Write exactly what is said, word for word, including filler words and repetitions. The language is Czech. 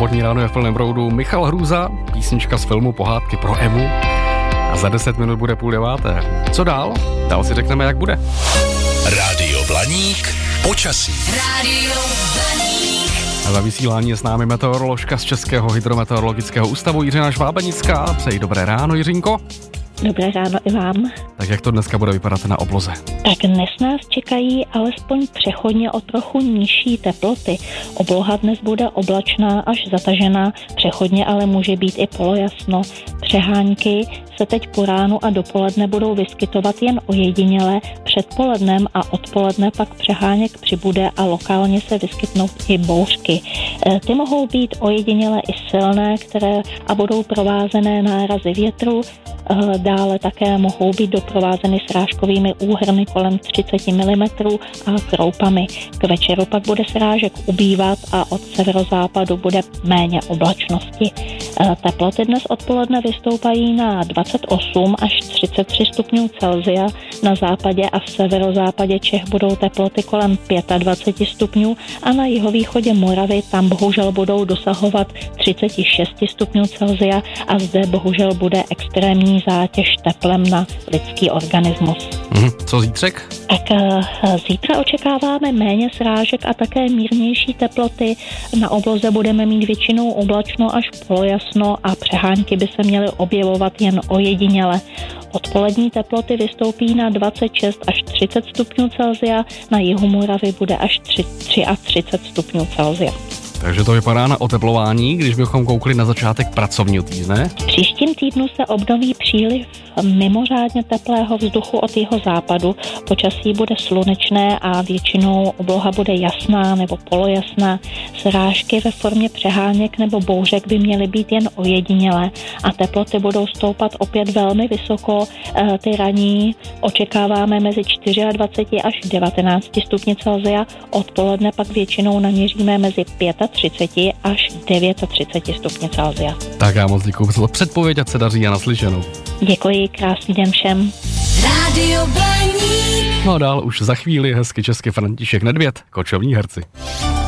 Sobotní ráno je v plném proudu Michal Hrůza, písnička z filmu Pohádky pro Emu. A za deset minut bude půl deváté. Co dál? Dál si řekneme, jak bude. Rádio Blaník, počasí. Rádio Blaník. A za vysílání je s námi meteoroložka z Českého hydrometeorologického ústavu Jiřina Švábenická. Přeji dobré ráno, Jiřinko. Dobré ráno i vám. Tak jak to dneska bude vypadat na obloze? Tak dnes nás čekají alespoň přechodně o trochu nižší teploty. Obloha dnes bude oblačná až zatažená, přechodně ale může být i polojasno. Přehánky se teď po ránu a dopoledne budou vyskytovat jen ojediněle, předpolednem a odpoledne pak přeháněk přibude a lokálně se vyskytnou i bouřky. Ty mohou být ojediněle i silné, které a budou provázené nárazy větru. Dále také mohou být doprovázeny srážkovými úhrny kolem třicet milimetrů a kroupami. K večeru pak bude srážek ubývat a od severozápadu bude méně oblačnosti. Teploty dnes odpoledne vystoupají na dvacet osm až třicet tři stupňů Celsia. Na západě a v severozápadě Čech budou teploty kolem dvacet pět stupňů a na jihovýchodě Moravy tam bohužel budou dosahovat třicet šest stupňů Celsia a zde bohužel bude extrémní zátěž teplem na lidský organismus. Mhm. Co zítřek? Tak zítra očekáváme méně srážek a také mírnější teploty. Na obloze budeme mít většinou oblačno až polojasno a přehánky by se měly objevovat jen ojediněle. Odpolední teploty vystoupí na dvacet šest až třicet stupňů Celsia, na jihu Moravy bude až třicet tři stupňů Celsia. Takže to vypadá na oteplování, když bychom koukli na začátek pracovního týdne. V příštím týdnu se obnoví příliv mimořádně teplého vzduchu od jeho západu. Počasí bude slunečné a většinou obloha bude jasná nebo polojasná. Srážky ve formě přeháněk nebo bouřek by měly být jen ojedinělé a teploty budou stoupat opět velmi vysoko. Ty raní očekáváme mezi dvacet čtyři až devatenáct stupni Celsia, odpoledne pak většinou naměříme mezi třicet pět až třicet devět stupňů Celsia. Tak já moc děkuji za předpověď, ať se daří a naslyšenou. Děkuji, krásný den všem. Rádio Blaník. No a dál už za chvíli hezky česky František Nedvěd, Kočovní herci.